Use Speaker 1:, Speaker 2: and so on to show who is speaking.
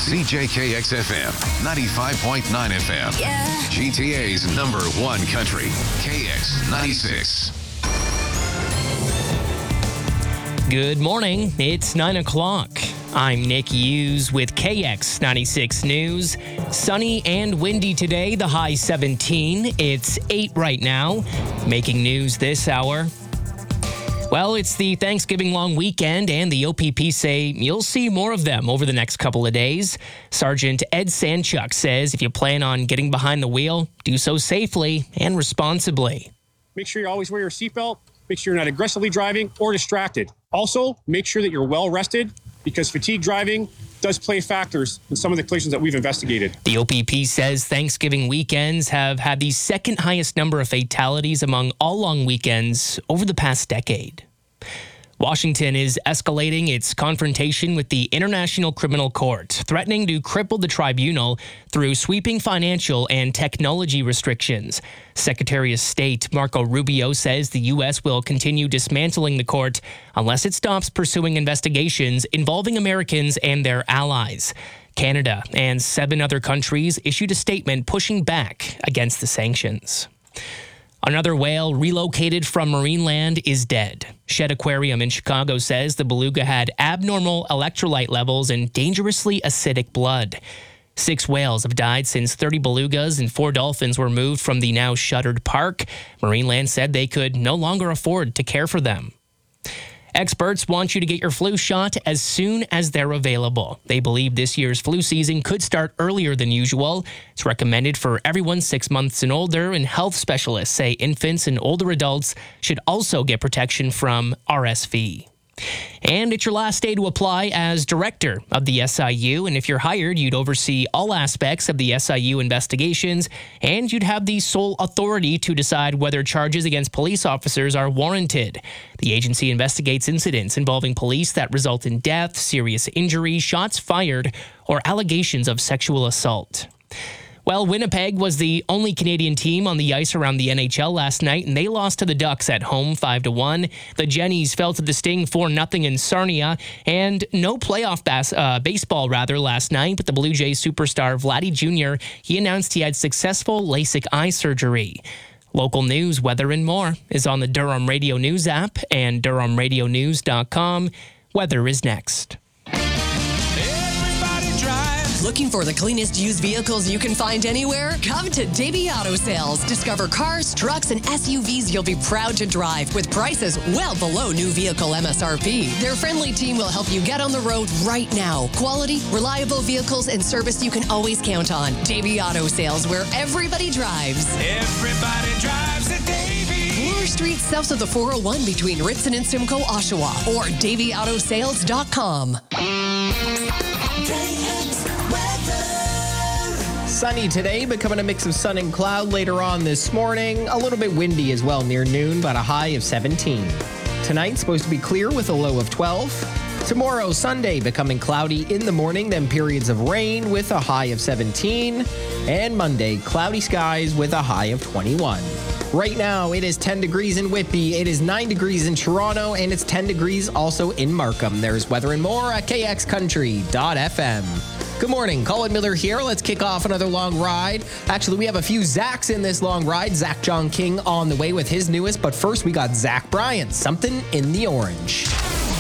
Speaker 1: CJKX-FM, 95.9 FM.
Speaker 2: Yeah.
Speaker 1: GTA's #1 country, KX96.
Speaker 3: Good morning. It's 9 o'clock. I'm Nick Hughes with KX96 News. Sunny and windy today, the high 17. It's 8 right now. Making news this hour. Well, it's the Thanksgiving long weekend, and the OPP say you'll see more of them over the next couple of days. Sergeant Ed Sanchuk says if you plan on getting behind the wheel, do so safely and responsibly.
Speaker 4: Make sure you always wear your seatbelt. Make sure you're not aggressively driving or distracted. Also, make sure that you're well rested, because fatigue driving does play factors in some of the collisions that we've investigated.
Speaker 3: The OPP says Thanksgiving weekends have had the second highest number of fatalities among all long weekends over the past decade. Washington is escalating its confrontation with the International Criminal Court, threatening to cripple the tribunal through sweeping financial and technology restrictions. Secretary of State Marco Rubio says the U.S. will continue dismantling the court unless it stops pursuing investigations involving Americans and their allies. Canada and 7 other countries issued a statement pushing back against the sanctions. Another whale relocated from Marineland is dead. Shedd Aquarium in Chicago says the beluga had abnormal electrolyte levels and dangerously acidic blood. 6 whales have died since 30 belugas and 4 dolphins were moved from the now shuttered park. Marineland said they could no longer afford to care for them. Experts want you to get your flu shot as soon as they're available. They believe this year's flu season could start earlier than usual. It's recommended for everyone 6 months and older, and health specialists say infants and older adults should also get protection from RSV. And it's your last day to apply as director of the SIU, and if you're hired, you'd oversee all aspects of the SIU investigations, and you'd have the sole authority to decide whether charges against police officers are warranted. The agency investigates incidents involving police that result in death, serious injury, shots fired, or allegations of sexual assault. Well, Winnipeg was the only Canadian team on the ice around the NHL last night, and they lost to the Ducks at home 5-1. The Jennies fell to the Sting 4-0 in Sarnia, and no playoff baseball last night, but the Blue Jays superstar Vladdy Jr., he announced he had successful LASIK eye surgery. Local news, weather, and more is on the Durham Radio News app and DurhamRadioNews.com. Weather is next.
Speaker 5: Looking for the cleanest used vehicles you can find anywhere? Come to Davey Auto Sales. Discover cars, trucks, and SUVs you'll be proud to drive with prices well below new vehicle MSRP. Their friendly team will help you get on the road right now. Quality, reliable vehicles and service you can always count on. Davey Auto Sales, where everybody drives.
Speaker 6: Everybody drives at Davey.
Speaker 5: Bloor Street south of the 401 between Ritson and Simcoe, Oshawa, or DaveyAutoSales.com.
Speaker 7: Sunny today, becoming a mix of sun and cloud later on this morning. A little bit windy as well near noon, but a high of 17. Tonight, supposed to be clear with a low of 12. Tomorrow, Sunday, becoming cloudy in the morning, then periods of rain with a high of 17. And Monday, cloudy skies with a high of 21. Right now, it is 10 degrees in Whitby, it is 9 degrees in Toronto, and it's 10 degrees also in Markham. There's weather and more at kxcountry.fm. Good morning, Colin Miller here. Let's kick off another long ride. Actually, we have a few Zachs in this long ride. Zach John King on the way with his newest, but first we got Zach Bryan, Something in the Orange.